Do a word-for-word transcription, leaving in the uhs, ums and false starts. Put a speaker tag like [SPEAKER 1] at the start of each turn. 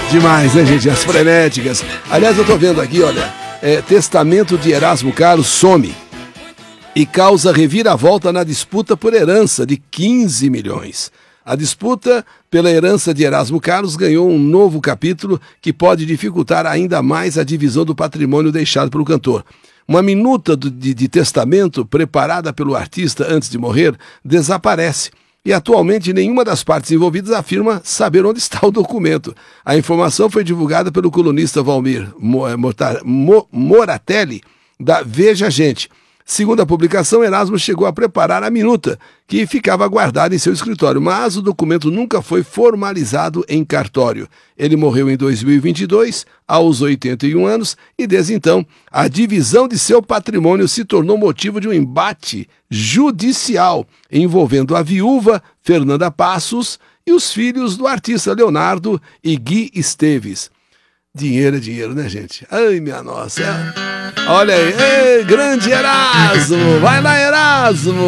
[SPEAKER 1] Demais, né, gente? As frenéticas. Aliás, eu tô vendo aqui, olha, é, testamento de Erasmo Carlos some e causa reviravolta na disputa por herança de quinze milhões. A disputa pela herança de Erasmo Carlos ganhou um novo capítulo que pode dificultar ainda mais a divisão do patrimônio deixado pelo cantor. Uma minuta de, de testamento preparada pelo artista antes de morrer desaparece. E atualmente nenhuma das partes envolvidas afirma saber onde está o documento. A informação foi divulgada pelo colunista Valmir Moratelli, da Veja Gente. Segundo a publicação, Erasmo chegou a preparar a minuta, que ficava guardada em seu escritório, mas o documento nunca foi formalizado em cartório. Ele morreu em dois mil e vinte e dois, aos oitenta e um anos, e desde então, a divisão de seu patrimônio se tornou motivo de um embate judicial, envolvendo a viúva Fernanda Passos e os filhos do artista Leonardo e Gui Esteves. Dinheiro é dinheiro, né, gente? Ai, minha nossa. Olha aí, ei, grande Erasmo! Vai lá, Erasmo!